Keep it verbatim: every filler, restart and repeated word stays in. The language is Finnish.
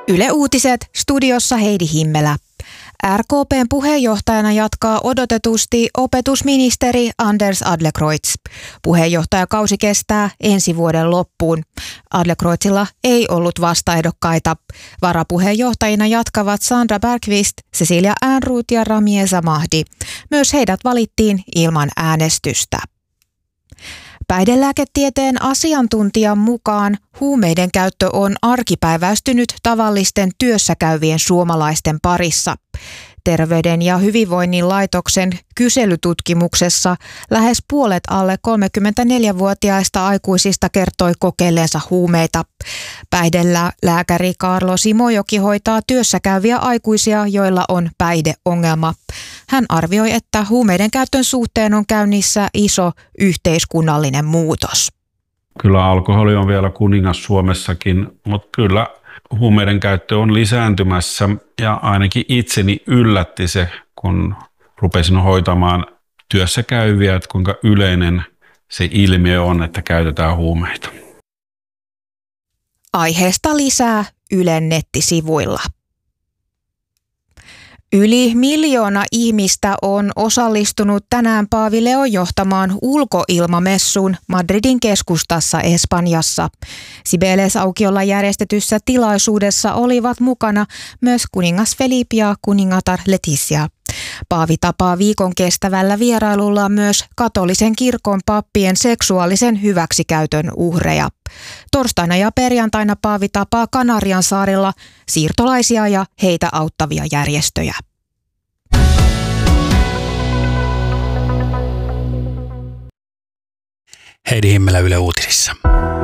Yle Uutiset, studiossa Heidi Himmelä. R K P:n puheenjohtajana jatkaa odotetusti opetusministeri Anders Adlercreutz. Puheenjohtajakausi kestää ensi vuoden loppuun. Adlercreutzilla ei ollut vastaehdokkaita. Varapuheenjohtajina jatkavat Sandra Bergqvist, Cecilia Ehrnrooth ja Ramieza Mahdi. Myös heidät valittiin ilman äänestystä. Päihdelääketieteen asiantuntijan mukaan huumeiden käyttö on arkipäiväistynyt tavallisten työssäkäyvien suomalaisten parissa. Terveyden ja hyvinvoinnin laitoksen kyselytutkimuksessa lähes puolet alle kolmekymmentäneljävuotiaista aikuisista kertoi kokeilleensa huumeita. Päihdelääkäri Kaarlo Simojoki hoitaa työssäkäyviä aikuisia, joilla on päihdeongelma. Hän arvioi, että huumeiden käytön suhteen on käynnissä iso yhteiskunnallinen muutos. Kyllä alkoholi on vielä kuningas Suomessakin, mutta kyllä huumeiden käyttö on lisääntymässä ja ainakin itseni yllätti se, kun rupesin hoitamaan työssä käyviä, että kuinka yleinen se ilmiö on, että käytetään huumeita. Aiheesta lisää Ylen nettisivuilla. Yli miljoona ihmistä on osallistunut tänään Paavi Leon johtamaan ulkoilmamessuun Madridin keskustassa Espanjassa. Cibeles-aukiolla järjestetyssä tilaisuudessa olivat mukana myös kuningas Felipe ja kuningatar Letizia. Paavi tapaa viikon kestävällä vierailulla myös katolisen kirkon pappien seksuaalisen hyväksikäytön uhreja. Torstaina ja perjantaina Paavi tapaa Kanarian saarilla siirtolaisia ja heitä auttavia järjestöjä. Heidi Himmelä Yle Uutisissa.